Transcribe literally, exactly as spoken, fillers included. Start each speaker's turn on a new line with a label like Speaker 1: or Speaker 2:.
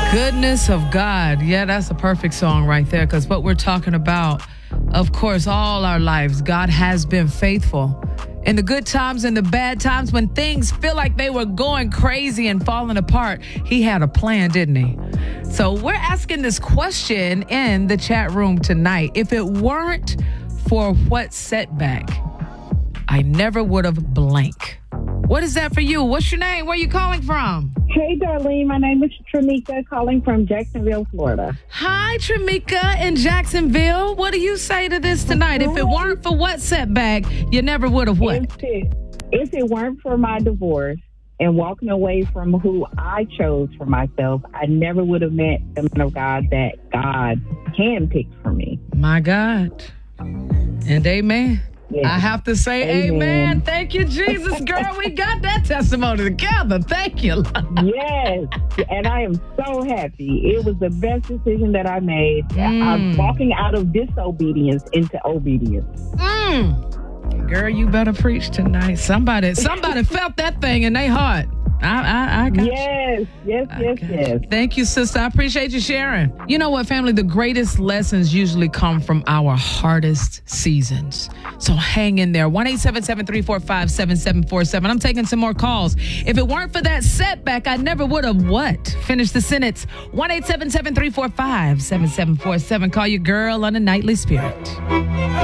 Speaker 1: Goodness of God. Yeah, that's a perfect song right there, because what we're talking about, of course, all our lives, God has been faithful. In the good times and the bad times, when things feel like they were going crazy and falling apart, he had a plan, didn't he? So we're asking this question in the chat room tonight. If it weren't for what setback, I never would have blank. What is that for you? What's your name? Where are you calling from?
Speaker 2: Hey, Darlene. My name is Tramika, calling from Jacksonville, Florida.
Speaker 1: Hi, Tramika in Jacksonville. What do you say to this tonight? If it weren't for what setback, you never would have what?
Speaker 2: If it, if it weren't for my divorce and walking away from who I chose for myself, I never would have met the man of God that God handpicked for me.
Speaker 1: My God. And amen.
Speaker 2: Yes.
Speaker 1: I have to say amen.
Speaker 2: Amen.
Speaker 1: Thank you, Jesus, girl. We got that testimony together. Thank you.
Speaker 2: Yes, and I am so happy. It was the best decision that I made.
Speaker 1: Mm.
Speaker 2: I'm walking out of disobedience into obedience.
Speaker 1: Mm. Girl, you better preach tonight. Somebody, somebody felt that thing in their heart. I, I, I got
Speaker 2: Yes, yes, yes, yes.
Speaker 1: Thank you, sister. I appreciate you sharing. You know what, family? The greatest lessons usually come from our hardest seasons. So hang in there. one eight seven seven, three four five, seven seven four seven. I'm taking some more calls. If it weren't for that setback, I never would have what? Finish the sentence. one eight seven seven, three four five, seven seven four seven. Call your girl on a nightly spirit.